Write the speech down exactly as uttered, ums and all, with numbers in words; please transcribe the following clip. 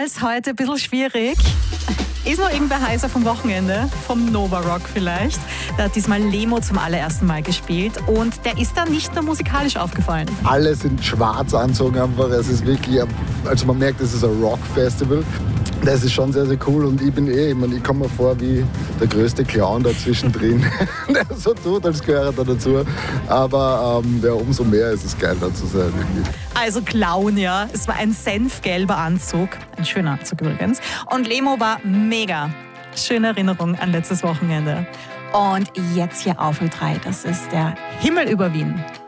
ist heute ein bisschen schwierig. Ist noch irgendwer heißer vom Wochenende? Vom Nova Rock vielleicht. Da hat diesmal Lemo zum allerersten Mal gespielt und der ist dann nicht nur musikalisch aufgefallen. Alle sind schwarz anzogen einfach. Es ist wirklich, also man merkt, es ist ein Rock-Festival. Das ist schon sehr, sehr cool und ich bin eh, ich, meine, ich komme mir vor wie der größte Clown da zwischendrin, der so tut, als gehöre da dazu. Aber ähm, ja, umso mehr ist es geil, da zu sein. Irgendwie. Also Clown, ja. Es war ein senfgelber Anzug, ein schöner Anzug übrigens. Und Lemo war mega. Schöne Erinnerung an letztes Wochenende. Und jetzt hier auf Ö drei, das ist der Himmel über Wien.